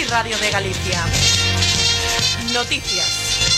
Sí, Radio de Galicia. Noticias.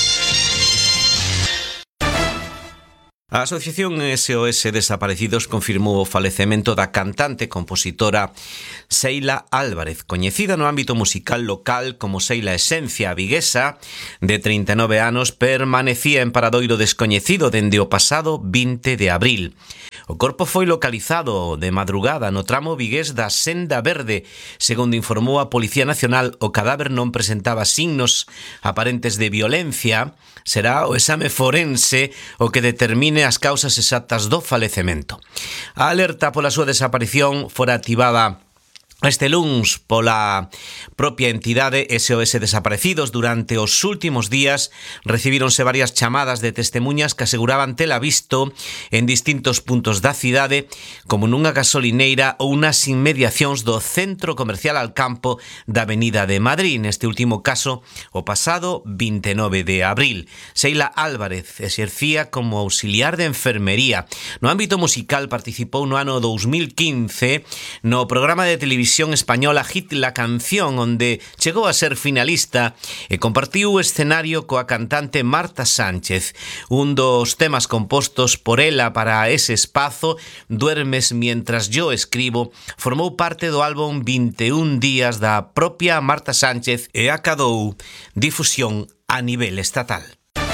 A Asociación SOS Desaparecidos confirmou o falecemento da cantante e compositora Seila Álvarez, coñecida no ámbito musical local como Seila Esencia. A viguesa, de 39 anos, permanecía en paradoiro descoñecido dende o pasado 20 de abril. O corpo foi localizado de madrugada no tramo vigués da Senda Verde. Segundo informou a Policía Nacional, o cadáver non presentaba signos aparentes de violencia. Será o exame forense o que determine as causas exactas do falecemento. A alerta pola súa desaparición fora activada este luns pola propia entidade SOS Desaparecidos. Durante os últimos días recibíronse varias chamadas de testemuñas que aseguraban tela visto en distintos puntos da cidade, como nunha gasolineira ou nas inmediacións do Centro Comercial Alcampo da Avenida de Madrid. Neste último caso, o pasado 29 de abril. Seila Álvarez exercía como auxiliar de enfermería. No ámbito musical participou no ano 2015 no programa de televisión española Hit la Canción, onde chegou a ser finalista e compartiu o escenario coa cantante Marta Sánchez. Un dos temas compostos por ela para ese espazo, Duermes mientras yo escribo, formou parte do álbum 21 días da propia Marta Sánchez e acadou difusión a nivel estatal.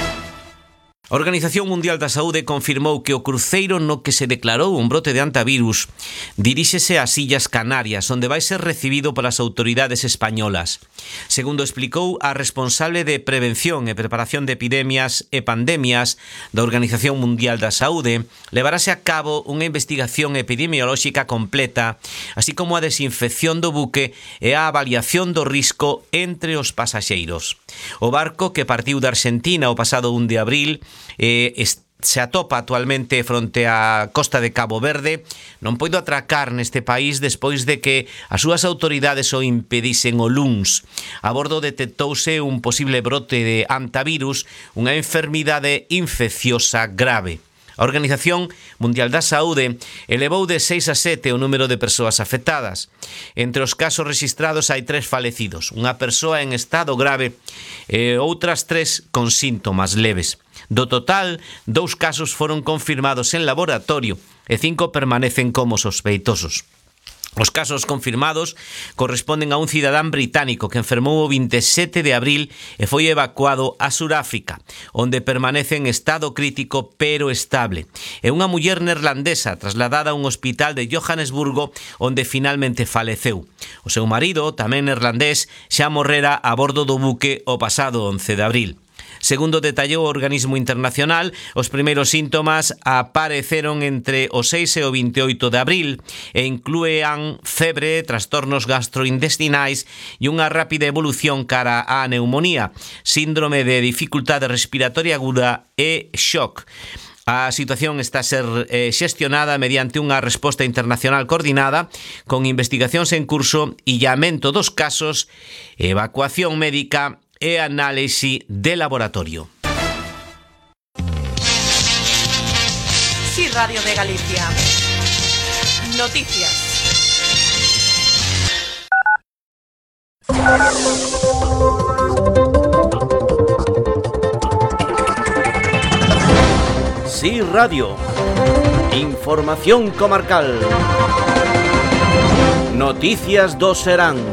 A Organización Mundial da Saúde confirmou que o cruceiro no que se declarou un brote de antivirus diríxese ás Illas Canarias, onde vai ser recibido polas autoridades españolas. Segundo explicou a responsable de Prevención e Preparación de Epidemias e Pandemias da Organización Mundial da Saúde, levarase a cabo unha investigación epidemiolóxica completa, así como a desinfección do buque e a avaliación do risco entre os pasaxeiros. O barco, que partiu da Argentina o pasado 1 de abril, se atopa actualmente fronte á costa de Cabo Verde, non poido atracar neste país despois de que as súas autoridades o impedisen o luns. A bordo detectouse un posible brote de antivirus, unha enfermidade infecciosa grave. A Organización Mundial da Saúde elevou de 6 a 7 o número de persoas afectadas. Entre os casos rexistrados hai 3 falecidos, unha persoa en estado grave e outras 3 con síntomas leves. Do total, 2 casos foron confirmados en laboratorio e 5 permanecen como sospeitosos. Os casos confirmados corresponden a un cidadán británico que enfermou o 27 de abril e foi evacuado a Suráfrica, onde permanece en estado crítico pero estable. E unha muller neerlandesa trasladada a un hospital de Johannesburgo, onde finalmente faleceu. O seu marido, tamén neerlandés, xa morrera a bordo do buque o pasado 11 de abril. Segundo detallou o organismo internacional, os primeiros síntomas apareceron entre o 6 e o 28 de abril e inclúen febre, trastornos gastrointestinais e unha rápida evolución cara á neumonía, síndrome de dificultade respiratoria aguda e shock. A situación está a ser xestionada mediante unha resposta internacional coordinada con investigacións en curso, illamento dos casos, evacuación médica e análise de laboratorio. Sí, Radio de Galicia. Noticias. Sí, Radio. Información comarcal. Noticias do Serán.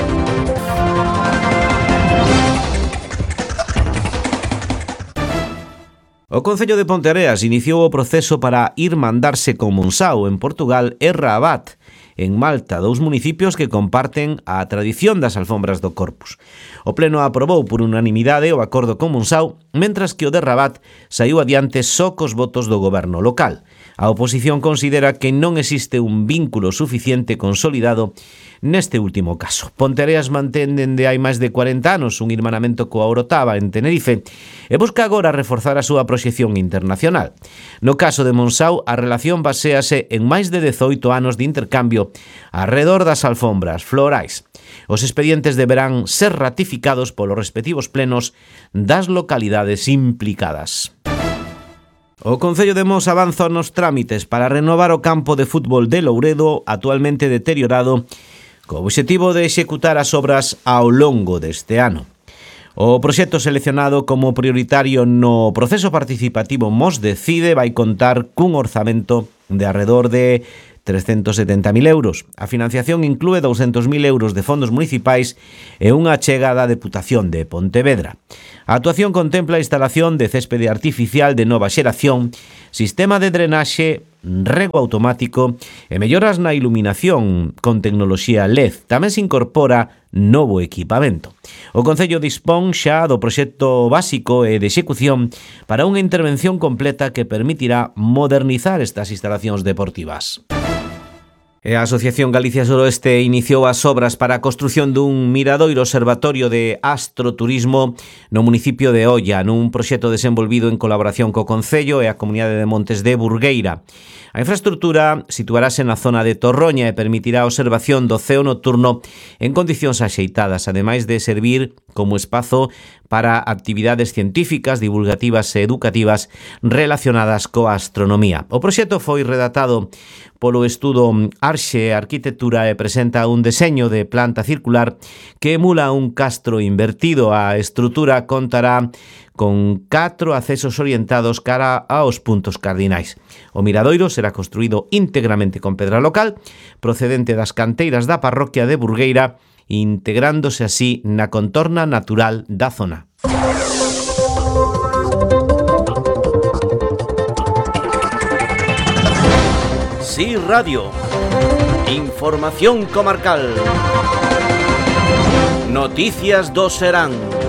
O Concello de Ponteareas iniciou o proceso para irmandarse con Monsáu en Portugal e Rabat en Malta, 2 municipios que comparten a tradición das alfombras do Corpus. O Pleno aprobou por unanimidade o acordo con Monsáu, mentras que o de Rabat saiu adiante só cos votos do goberno local. A oposición considera que non existe un vínculo suficiente consolidado neste último caso. Ponteareas mantén dende hai máis de 40 anos un irmanamento coa Orotava en Tenerife e busca agora reforzar a súa proxección internacional. No caso de Monsáu, a relación baséase en máis de 18 anos de intercambio arredor das alfombras florais. Os expedientes deberán ser ratificados polos respectivos plenos das localidades implicadas. O Concello de Mos avanza nos trámites para renovar o campo de fútbol de Louredo, actualmente deteriorado, co obxectivo de executar as obras ao longo deste ano. O proxecto seleccionado como prioritario no proceso participativo Mos Decide vai contar cun orzamento de arredor de 370.000 euros. A financiación inclúe 200.000 euros de fondos municipais e unha achega da Deputación de Pontevedra. A actuación contempla a instalación de céspede artificial de nova xeración, sistema de drenaxe, rego automático e melloras na iluminación con tecnoloxía LED. Tamén se incorpora novo equipamento. O Concello dispón xa do proxecto básico e de execución para unha intervención completa que permitirá modernizar estas instalacións deportivas. A Asociación Galicia Suroeste iniciou as obras para a construción dun miradoiro observatorio de astroturismo no municipio de Oia, nun proxecto desenvolvido en colaboración co Concello e a Comunidade de Montes de Burgueira. A infraestructura situarase na zona de Torroña e permitirá a observación do ceo nocturno en condicións axeitadas, ademais de servir como espazo para actividades científicas, divulgativas e educativas relacionadas coa astronomía. O proxecto foi redactado polo estudo Arxe Arquitectura e presenta un deseño de planta circular que emula un castro invertido. A estrutura contará con 4 accesos orientados cara aos puntos cardinais. O miradoiro será construído íntegramente con pedra local, procedente das canteiras da parroquia de Burgueira, integrándose así na contorna natural da zona. Sí Radio. Información comarcal. Noticias do Serán.